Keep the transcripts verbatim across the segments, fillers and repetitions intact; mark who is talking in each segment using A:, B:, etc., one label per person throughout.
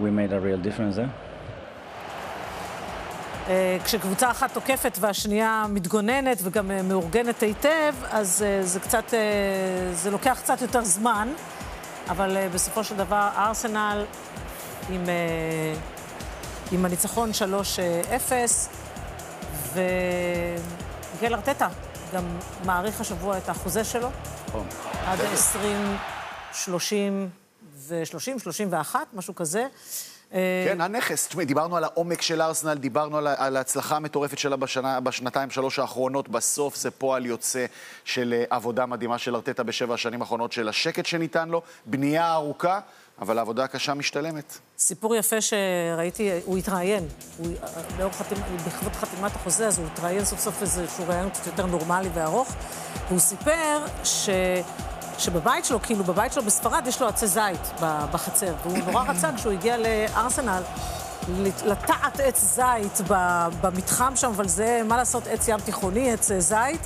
A: we made a real difference there.
B: כשקבוצה אחת תוקפת והשנייה מתגוננת וגם מאורגנת היטב, אז זה קצת, זה לוקח קצת יותר זמן, אבל בסופו של דבר ארסנל עם, עם הניצחון שלוש אפס, ומיגל ארטטה גם מעריך השבוע את החוזה שלו, עד עשרים, שלושים ו-שלושים, שלושים ואחת, משהו כזה.
C: כן, הנכס. תשמעי, דיברנו על העומק של ארסנל, דיברנו על, על ההצלחה המטורפת שלה בשנה, בשנתיים, שלוש האחרונות. בסוף זה פועל יוצא של עבודה מדהימה של ארטטה בשבע השנים האחרונות, של השקט שניתן לו, בנייה ארוכה, אבל העבודה הקשה משתלמת.
B: סיפור יפה שראיתי, הוא התראיין, הוא, חתימה, בכבוד חתימת החוזה, אז הוא התראיין סוף סוף איזשהו ראיון קצת יותר נורמלי וארוך, והוא סיפר ש... שבבית שלו, כאילו בבית שלו בספרד, יש לו עצי זית בחצר, והוא נורא רצה כשהוא הגיע לארסנל, לטעת עץ זית במתחם שם, אבל זה, מה לעשות, עץ ים תיכוני, עץ זית,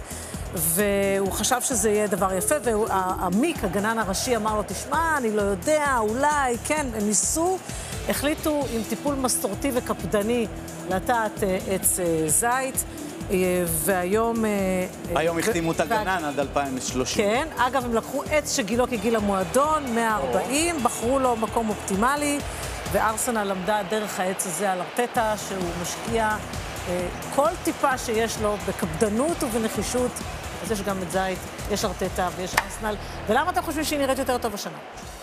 B: והוא חשב שזה יהיה דבר יפה, והמיק, הגנן הראשי, אמר לו, תשמע, אני לא יודע, אולי, כן, הם ניסו, החליטו עם טיפול מסורתי וקפדני לטעת עץ זית, והיום...
D: היום החתימו את הגנן עד אלפיים ושלושים.
B: כן, אגב, הם לקחו עץ שגילו כגיל המועדון, מאה וארבעים, בחרו לו מקום אופטימלי, וארסנל למדה דרך העץ הזה על ארטטה, שהוא משקיע כל טיפה שיש לו בקפדנות ובנחישות, אז יש גם את זית, יש ארטטה ויש ארסנל. ולמה אתם חושבים שהיא נראית יותר טוב השנה?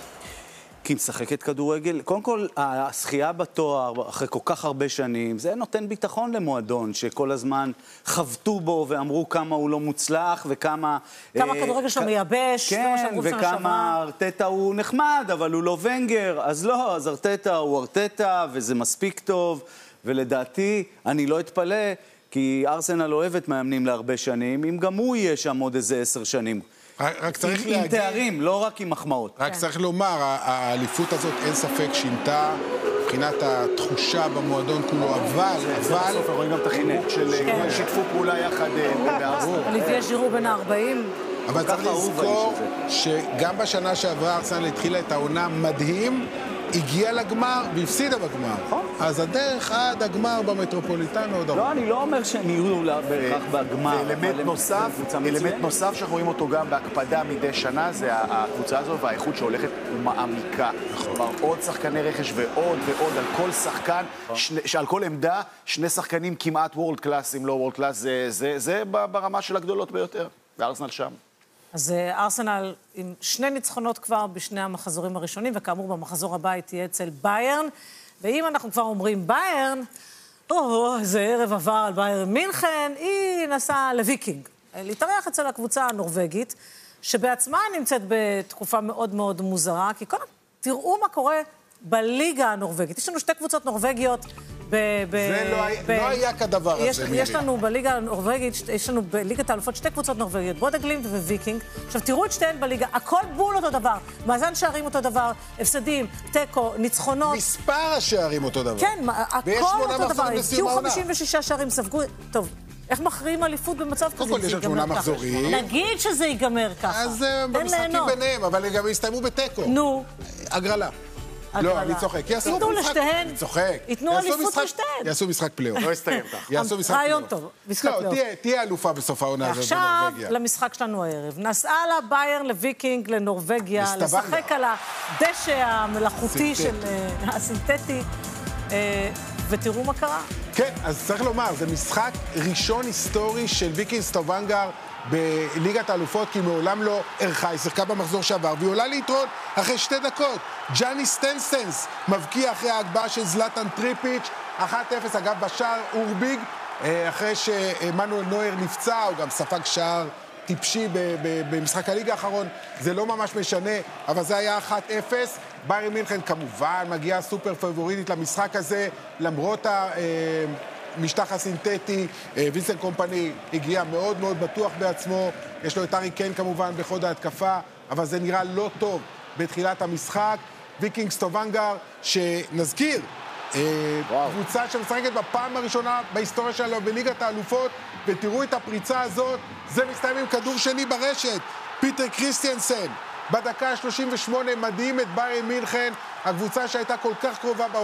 D: כי משחקת כדורגל. קודם כל, השחייה בתואר, אחרי כל כך הרבה שנים, זה נותן ביטחון למועדון, שכל הזמן חבטו בו ואמרו כמה הוא לא מוצלח, וכמה...
B: כמה אה, כדורגל שלו כ... מייבש,
D: כן, וכמה ארטטה הוא נחמד, אבל הוא לא ונגר. אז לא, אז ארטטה הוא ארטטה, וזה מספיק טוב, ולדעתי, אני לא אתפלא, כי ארסנל אוהבת מאמנים להרבה שנים, אם גם הוא יהיה שם עוד איזה עשר שנים.
E: רק צריך
D: עם,
E: להגיד...
D: עם תארים, לא רק עם מחמאות.
E: רק כן. צריך לומר, האליפות הזאת אין ספק שינתה מבחינת התחושה במועדון כולו, אבל...
C: אבל... בסוף רואים גם את החינוך של... כן. שיתפו פעולה יחד בארסנל.
B: אוליביה ז'ירו בן הארבעים.
E: אבל צריך לזכור שגם בשנה שעברה ארסנל התחילה את העונה מדהים, הגיעה לגמר והפסידה בגמר. אז הדרך עד הגמר במטרופוליטן עוד הרבה.
D: לא, אני לא אומר שהם יהיו בהכרח בגמר.
C: ואלמנט נוסף, אלמנט נוסף שאנחנו רואים אותו גם בהקפדה מדי שנה, זה הקבוצה הזו והאיכות שהולכת ומעמיקה. כלומר, עוד שחקני רכש ועוד ועוד על כל שחקן, על כל עמדה, שני שחקנים כמעט וורד קלאס, אם לא וורד קלאס, זה ברמה של הגדולות ביותר. וארסנל שם.
B: אז ארסנל עם שני ניצחונות כבר בשני המחזורים הראשונים, וכאמור במחזור הבא היא תהיה אצל ביירן, ואם אנחנו כבר אומרים ביירן, או, זה ערב עבר על ביירן מינכן, היא נסעה לוויקינג, להתארח אצל הקבוצה הנורווגית, שבעצמה נמצאת בתקופה מאוד מאוד מוזרה, כי קודם תראו מה קורה בליגה הנורווגית. יש לנו שתי קבוצות נורווגיות,
E: זה לא היה כדבר הזה, מירי.
B: יש לנו בליגה הנורווגית, יש לנו בליגת האלופות שתי קבוצות נורווגיות, בודגלימט וויקינג. עכשיו תראו את שתיהן בליגה, הכל בול אותו דבר, מאזן שערים אותו דבר, הפסדים, טקו, ניצחונות.
E: מספר השערים אותו דבר.
B: כן, הכל אותו דבר, הגיעו חמישים ושישה שערים, ספגו, טוב. איך מכריעים אליפות במצב כזה?
E: קודם כל יש לנו שמונה מחזורים.
B: נגיד שזה ייגמר ככה.
E: אז במשחקים ביניהם, אבל הם גם יסתיימו בטקו.
B: נו.
E: הגרלה. לא, אני צוחק.
B: ייתנו לשתיהן.
E: צוחק.
B: ייתנו אליפות לשתיהן.
E: יעשו משחק פלייאוף.
C: לא יסתיים כך.
E: יעשו משחק פלייאוף.
B: רעיון טוב, משחק פלייאוף.
E: לא, תהיה אלופה בסוף העונה הזאת בנורווגיה.
B: עכשיו למשחק שלנו הערב. נסעה לה ביירן לוויקינג לנורווגיה, לשחק על הדשא המלאכותי של הסינתטי, ותראו מה קרה.
E: כן, אז צריך לומר, זה משחק ראשון היסטורי של ויקינג סטובנגר בליגת האלופות, כי מעולם לא ערכה, היא שיחקה במחזור שעבר, והיא עולה ליתרון אחרי שתי דקות. ג'אני סטנסנס מבקיע אחרי ההגבהה של זלאטן טריפיץ', אחת אפס, אגב בשער אורביג, אחרי שמנואל נויר נפצע, הוא גם ספג שער טיפשי במשחק הליגה האחרון, זה לא ממש משנה, אבל זה היה אחת אפס. ביירן מינכן כמובן מגיעה סופר פייבוריטית למשחק הזה, למרות ה... משטח הסינתטי, וינסנט קומפני הגיע מאוד מאוד בטוח בעצמו, יש לו את ארי קיין כמובן בחוד ההתקפה, אבל זה נראה לא טוב בתחילת המשחק. ויקינג סטובנגר, שנזכיר, קבוצה שמשחקת בפעם הראשונה בהיסטוריה שלו בליגת האלופות, ותראו את הפריצה הזאת, זה מסתיים עם כדור שני ברשת, פיטר קריסטיאנסן, בדקה ה-שלושים ושמונה מדהים את ביירן מינכן, הקבוצה שהייתה כל כך קרובה